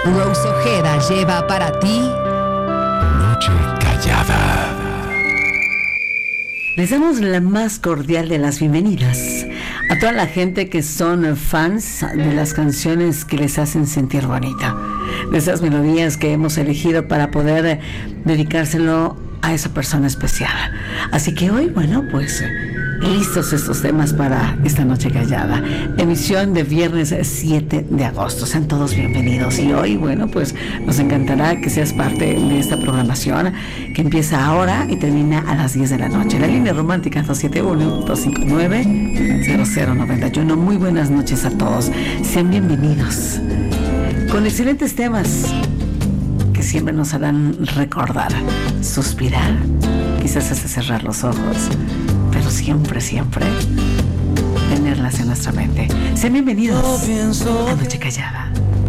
Rose Ojeda lleva para ti Noche Callada. Les damos la más cordial de las bienvenidas a toda la gente que son fans de las canciones que les hacen sentir bonita, de esas melodías que hemos elegido para poder dedicárselo a esa persona especial. Así que hoy, bueno, pues listos estos temas para esta noche callada, emisión de viernes 7 de agosto. Sean todos bienvenidos y hoy, bueno, pues nos encantará que seas parte de esta programación que empieza ahora y termina a las 10 de la noche. La línea romántica 271-259-0091. Muy buenas noches a todos, sean bienvenidos con excelentes temas que siempre nos harán recordar, suspirar, quizás hasta cerrar los ojos, pero siempre, siempre tenerlas en nuestra mente. Sean bienvenidos a Noche Callada.